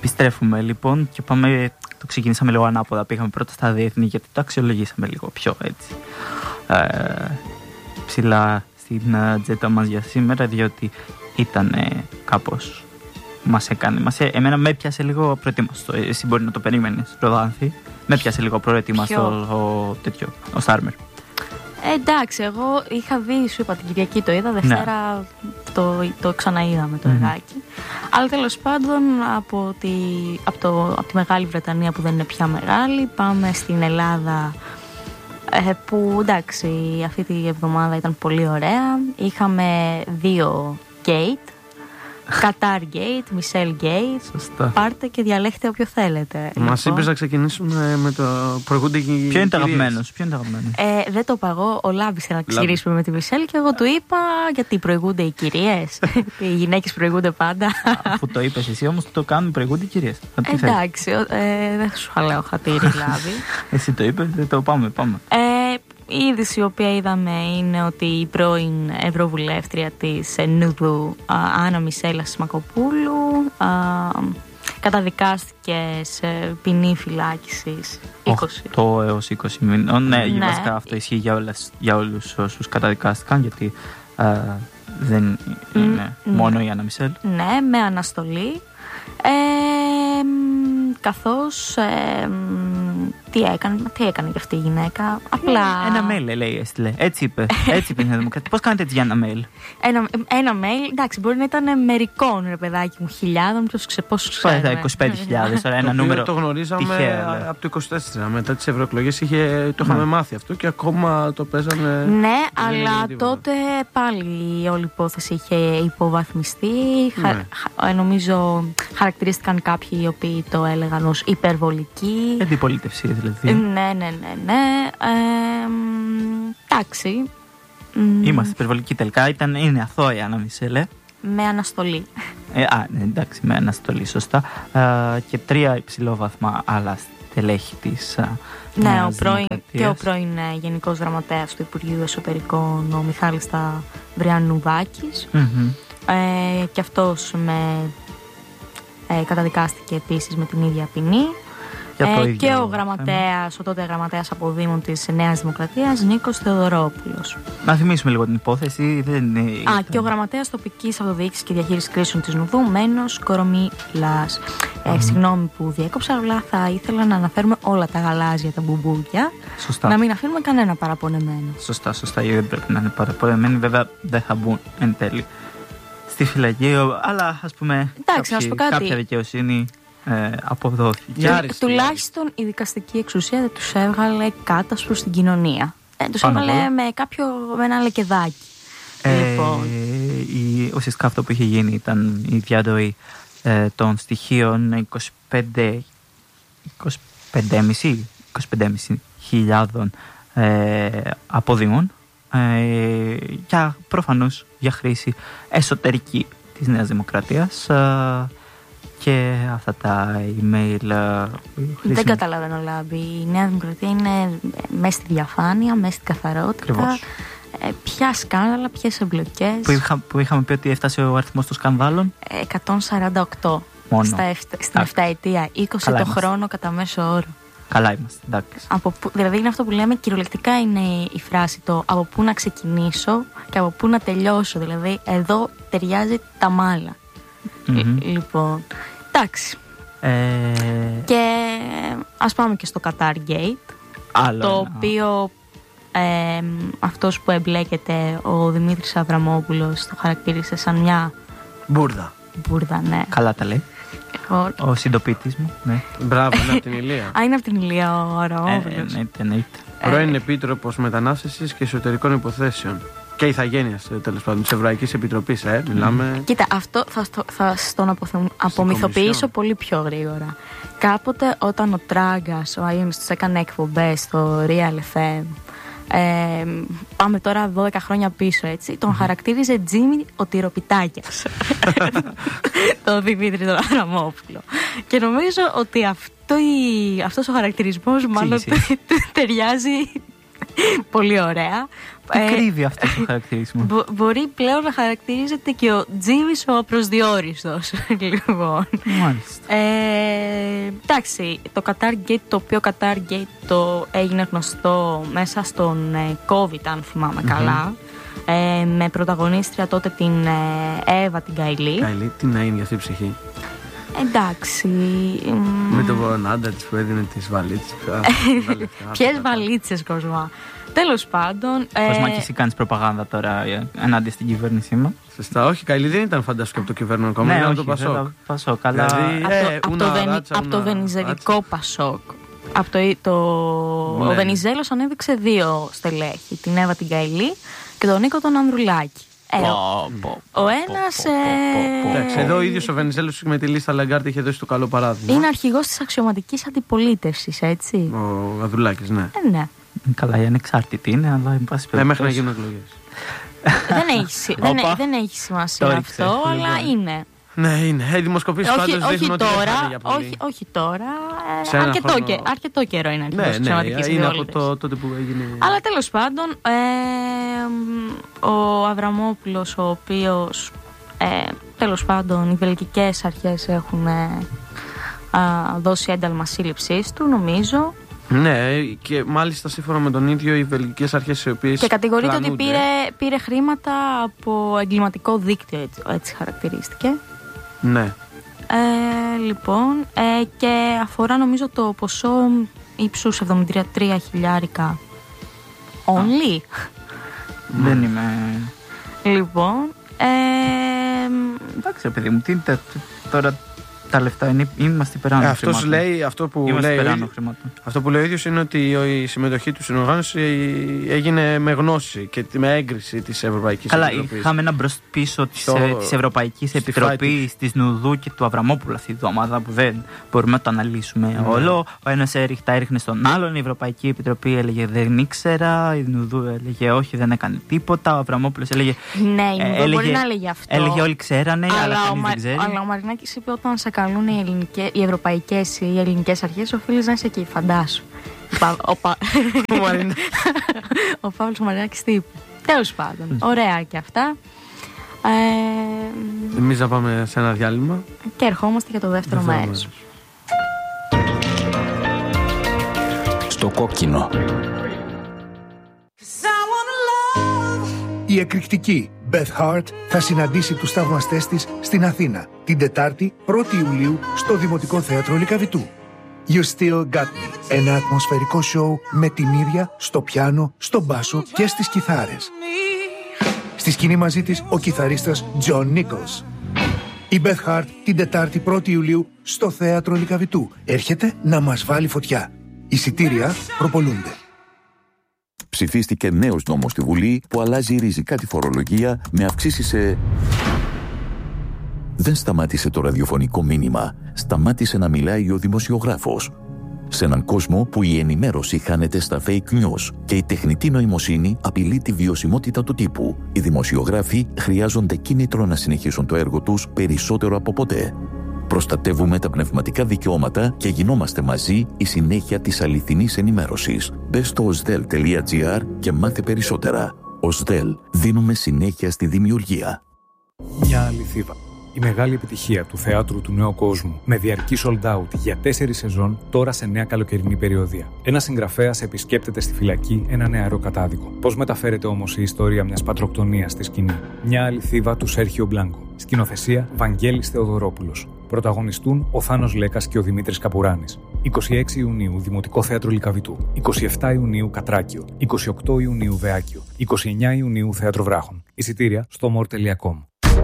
Επιστρέφουμε λοιπόν και πάμε. Το ξεκινήσαμε λίγο ανάποδα. Πήγαμε πρώτα στα διεθνή γιατί το αξιολογήσαμε λίγο πιο έτσι ψηλά στην ατζέντα μας για σήμερα, διότι ήταν κάπως εμένα με πιάσε λίγο προετοίμαστο. Εσύ μπορεί να το περίμενες, Ροδάνθη. Με πιάσε λίγο προετοίμαστο ο Στάρμερ. Εντάξει, εγώ είχα δει, σου είπα, την Κυριακή το είδα, Δευτέρα το ξαναείδαμε το εδάκι. Αλλά τέλος πάντων από τη Μεγάλη Βρετανία που δεν είναι πια μεγάλη, πάμε στην Ελλάδα που εντάξει αυτή τη εβδομάδα ήταν πολύ ωραία. Είχαμε 2 gate, Qatar Gate, Michelle Gate. Σωστά. Πάρτε και διαλέχτε όποιο θέλετε. Μας είπες να ξεκινήσουμε με το προηγούνται κυρίες. Ποιο είναι το αγαπημένο? Δεν το είπα εγώ. Ο Λάμπης θέλει να ξεκινήσουμε με τη Michelle και εγώ του είπα γιατί προηγούνται οι κυρίες. Οι γυναίκες προηγούνται πάντα. Αφού το είπες εσύ όμως το κάνουν, προηγούνται οι κυρίες. Εντάξει, δεν σου λέω χατήρι, Λάμπη. Εσύ το είπες, δεν το πάμε. Η είδηση η οποία είδαμε είναι ότι η πρώην Ευρωβουλεύτρια της Νουδού, Άννα Μισέλα Σμακοπούλου, καταδικάστηκε σε ποινή φυλάκισης 8 έως 20 μήνων. Ναι, βασικά αυτό ισχύει για όλους όσους καταδικάστηκαν, γιατί δεν είναι μόνο η Άννα Μισέλ. Ναι, με αναστολή. Καθώς τι έκανε και αυτή η γυναίκα? Απλά ένα mail λέει, έστειλε. Έτσι είπε η Δημοκρατία. Πώς κάνετε έτσι για ένα mail? Ένα mail, εντάξει, μπορεί να ήταν μερικών, ρε παιδάκι μου, χιλιάδων, πόσους ξέρουμε. 25.000, ένα νούμερο. Το γνωρίζαμε από το 24, μετά τις ευρωεκλογές το είχαμε μάθει αυτό και ακόμα το παίζανε. Ναι, αλλά τότε πάλι όλη η υπόθεση είχε υποβαθμιστεί. Νομίζω χαρακτηρίστηκαν κάποιοι οι οποίοι το έλεγαν ως υπερβολική. Αντιπολίτευση δηλαδή. Ναι. Εντάξει. Είμαστε υπερβολικοί τελικά. Είναι αθώα η Άννα Μισέλ. Με αναστολή. Ναι, εντάξει, με αναστολή, σωστά. Και 3 υψηλόβαθμα άλλα στελέχη της. Ναι, ο πρώην Γενικός Γραμματέας του Υπουργείου Εσωτερικών, ο Μιχάλης Σταυριανουδάκης. Και αυτός καταδικάστηκε επίσης με την ίδια ποινή. Και ο γραμματέας, ο τότε γραμματέας αποδήμων της Νέας Δημοκρατίας, Νίκος Θεοδωρόπουλος. Να θυμίσουμε λίγο την υπόθεση. Και ο γραμματέας τοπικής αυτοδιοίκησης και διαχείρισης κρίσεων της Νουδού, Μένος Κορομίλας. Συγγνώμη που διέκοψα, αλλά θα ήθελα να αναφέρουμε όλα τα γαλάζια, τα μπουμπούκια. Σωστά. Να μην αφήνουμε κανένα παραπονεμένο. Σωστά, γιατί δεν πρέπει να είναι παραπονεμένοι. Βέβαια δεν θα μπουν εν τέλει στη φυλακή, αλλά ας πούμε κάποια δικαιοσύνη αποδόθηκε. Τουλάχιστον η δικαστική εξουσία δεν τους έβγαλε κάτασπρο στην κοινωνία. Τους έβγαλε με ένα λεκεδάκι. Ουσιαστικά αυτό που είχε γίνει ήταν η διαρροή των στοιχείων 25.500 αποδήμων για προφανώς για χρήση εσωτερική της Νέας Δημοκρατίας. Και αυτά τα email. Δεν καταλαβαίνω, Λάμπη. Η Νέα Δημοκρατία είναι μέσα στη διαφάνεια, μέσα στην καθαρότητα. Ποια σκάνδαλα, ποιες εμπλοκές. Που είχαμε πει ότι έφτασε ο αριθμός των σκανδάλων. 148 μόνο. Στην 7 ετία. 20 το χρόνο κατά μέσο όρο. Καλά είμαστε, εντάξει. Δηλαδή είναι αυτό που λέμε, κυριολεκτικά είναι η φράση το από πού να ξεκινήσω και από πού να τελειώσω. Δηλαδή εδώ ταιριάζει τα μάλα. Λοιπόν, εντάξει. Και ας πάμε και στο Qatar Gate. Το οποίο αυτός που εμπλέκεται, ο Δημήτρης Αβραμόπουλος, το χαρακτήρισε σαν μια μπουρδα, ναι. Καλά τα λέει. Ο συντοπίτης μου, ναι. Μπράβο, είναι από την Ηλία. Είναι από την Ηλία ο Αβραμόπουλος. Εννοείται. Πρώην Επίτροπος Μετανάστευσης και Εσωτερικών Υποθέσεων και ηθαγένειας, τέλος πάντων, της Ευρωπαϊκής Επιτροπής. Μιλάμε. Κοίτα, αυτό θα στον απομυθοποιήσω πολύ πιο γρήγορα. Κάποτε όταν ο Τράγκας, ο Αΐωνης, τους έκανε εκπομπές στο Real FM, πάμε τώρα 12 χρόνια πίσω, έτσι, τον χαρακτήριζε Τζίμι ο Τυροπιτάκιας. Το Δημήτρη τον Αβραμόπουλο. Και νομίζω ότι αυτός ο χαρακτηρισμός μάλλον ταιριάζει Πολύ ωραία. Τι κρύβει αυτό το χαρακτηρισμό? Μπορεί πλέον να χαρακτηρίζεται και ο Τζίμις ο απροσδιόριστος. Λοιπόν. Μάλιστα. Εντάξει, το Qatar Gate, το οποίο Qatar Gate το έγινε γνωστό μέσα στον COVID, αν θυμάμαι καλά. Με πρωταγωνίστρια τότε την Εύα την Καηλή. Καηλή, τι να είναι για αυτή η ψυχή. Εντάξει. Με τον άντρα της που έδινε τις βαλίτσες. Ποιες βαλίτσες, Κοσμά? Τέλος πάντων. Κοσμά, και εσύ κάνεις προπαγάνδα τώρα ενάντια στην κυβέρνησή μας. Σωστά, όχι, Καηλή δεν ήταν φανταστικό από το κυβέρνο κόμμα, ήταν από το Πασόκ. Αλλά... Από το βενιζελικό Πασόκ. Ο Βενιζέλος ανέδειξε 2 στελέχη. Την Εύα την Καηλή και τον Νίκο τον Ανδρουλάκη. Ο ένας. Εντάξει, εδώ ο ίδιος ο Βενιζέλος με τη λίστα Λαγκάρτη είχε δώσει το καλό παράδειγμα. Είναι αρχηγός της αξιωματικής αντιπολίτευσης, έτσι. Ο Ανδρουλάκης, ναι. Ναι. Καλά, η ανεξάρτητη είναι, αλλά εν πάση περιπτώσει. Μέχρι να γίνουν εκλογές. Δεν έχει σημασία αυτό, αλλά είναι. Ναι, είναι. Οι δημοσκοπήσεις πάντως δείχνουν ότι δεν είναι για πολύ. Όχι τώρα. Αρκετό καιρό είναι αρχηγός της αξιωματικής αντιπολίτευσης. Είναι από τότε που έγινε. Αλλά τέλος πάντων, ο Αβραμόπουλος, ο οποίος τέλος πάντων οι βελγικές αρχές έχουν δώσει ένταλμα σύλληψής του, νομίζω. Ναι, και μάλιστα σύμφωνα με τον ίδιο οι βελγικές αρχές, οι οποίες. Και κατηγορείται ότι πήρε χρήματα από εγκληματικό δίκτυο, έτσι χαρακτηρίστηκε. Ναι. Λοιπόν, και αφορά νομίζω το ποσό ύψους 73.000 only. Δεν είμαι. Λοιπόν. Εντάξει, παιδί μου, τώρα τα λεφτά είναι, είμαστε υπεράνω χρημάτων. Αυτό που λέει ο ίδιος είναι ότι η συμμετοχή του στην οργάνωση έγινε με γνώση και με έγκριση της Ευρωπαϊκής Επιτροπής. Καλά, είχαμε ένα μπρος-πίσω της Ευρωπαϊκής Επιτροπής, της Νουδού και του Αβραμόπουλου αυτή τη εβδομάδα που δεν μπορούμε να το αναλύσουμε όλο. Ο ένας τα έριχνε στον άλλον, η Ευρωπαϊκή Επιτροπή έλεγε δεν ήξερα, η Νουδού έλεγε όχι, δεν έκανε τίποτα, ο Αβραμόπουλος έλεγε. Ναι, η Νουδού μπορεί να έλεγε αυτό. Έλεγε όλοι ξέρανε, αλλά κανείς δεν ξέρει. Αλλά ο Μαρινάκης είπε όταν σε καλούν οι ευρωπαϊκές ή οι ελληνικές αρχές, οφείλεις να είσαι εκεί, φαντάσου. Ο Παύλος Μαρινάκης τι είπε. Τέλος πάντων, ωραία και αυτά. Εμείς να πάμε σε ένα διάλειμμα και ερχόμαστε για το δεύτερο μέρος. Στο κόκκινο. Η εκρηκτική Beth Hart θα συναντήσει τους θαυμαστές της στην Αθήνα την Τετάρτη 1η Ιουλίου στο Δημοτικό Θέατρο Λυκαβητού. You Still Got Me, ένα ατμοσφαιρικό σοου με την ίδια στο πιάνο, στο μπάσο και στις κιθάρες. Στη σκηνή μαζί της ο κιθαρίστας John Nichols. Η Beth Hart την Τετάρτη 1η Ιουλίου στο Θέατρο Λυκαβητού έρχεται να μας βάλει φωτιά. Εισιτήρια προπολούνται. Ψηφίστηκε νέος νόμος στη Βουλή που αλλάζει ριζικά τη φορολογία με αυξήσεις σε... Δεν σταμάτησε το ραδιοφωνικό μήνυμα. Σταμάτησε να μιλάει ο δημοσιογράφος. Σε έναν κόσμο που η ενημέρωση χάνεται στα fake news και η τεχνητή νοημοσύνη απειλεί τη βιωσιμότητα του τύπου, οι δημοσιογράφοι χρειάζονται κίνητρο να συνεχίσουν το έργο τους περισσότερο από ποτέ. Προστατεύουμε τα πνευματικά δικαιώματα και γινόμαστε μαζί η συνέχεια της αληθινής ενημέρωσης. Μπες στο osdel.gr και μάθε περισσότερα. Osdel. Δίνουμε συνέχεια στη δημιουργία. Μια αληθίδα. Η μεγάλη επιτυχία του θεάτρου του νέου κόσμου, με διαρκή sold out για 4 σεζόν, τώρα σε νέα καλοκαιρινή περιοδία. Ένας συγγραφέας επισκέπτεται στη φυλακή ένα νεαρό κατάδικο. Πώς μεταφέρεται όμως η ιστορία μιας πατροκτονίας στη σκηνή? Μια αληθίδα του Σέρχιο Μπλάνκο. Σκηνοθεσία Βαγγέλης Θεοδωρόπουλος. Πρωταγωνιστούν ο Θάνος Λέκας και ο Δημήτρης Καπουράνης. 26 Ιουνίου Δημοτικό Θέατρο Λυκαβητού. 27 Ιουνίου Κατράκιο. 28 Ιουνίου Βεάκιο. 29 Ιουνίου Θέατρο Βράχων. Εισιτήρια στο more.com.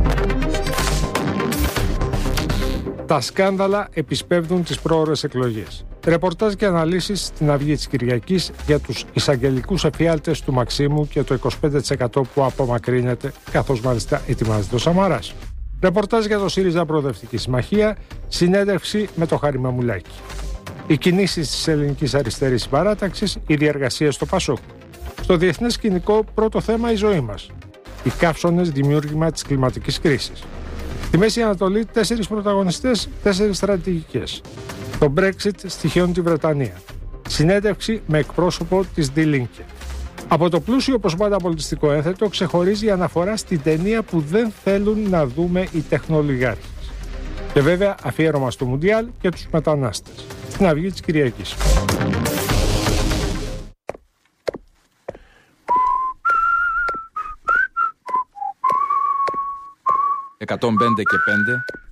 Τα σκάνδαλα επισπεύδουν τις πρόωρες εκλογές. Ρεπορτάζ και αναλύσεις στην Αυγή της Κυριακής για τους εισαγγελικούς εφιάλτες του Μαξίμου και το 25% που απομακρύνεται, καθώς μάλιστα ετοιμάζεται ο Σαμαράς. Ρεπορτάζ για το ΣΥΡΙΖΑ Προοδευτική Συμμαχία, συνέντευξη με το Χάρη Μαμουλάκη. Οι κινήσεις της ελληνικής αριστερής συμπαράταξης, οι διεργασίες στο ΠΑΣΟΚ. Στο διεθνές σκηνικό, πρώτο θέμα η ζωή μας. Οι καύσωνες δημιούργημα της κλιματικής κρίσης. Στη Μέση Ανατολή, 4 πρωταγωνιστές, 4 στρατηγικές. Το Brexit στοιχειώνει τη Βρετανία. Συνέντευξη με εκπρόσωπο της Die Linke. Από το πλούσιο όπως πάντα πολιτιστικό ένθετο ξεχωρίζει η αναφορά στην ταινία που δεν θέλουν να δούμε οι τεχνολογιάρχες. Και βέβαια αφιέρωμα στο Μουντιάλ και τους μετανάστες. Στην αυγή της Κυριακής. «105 και 5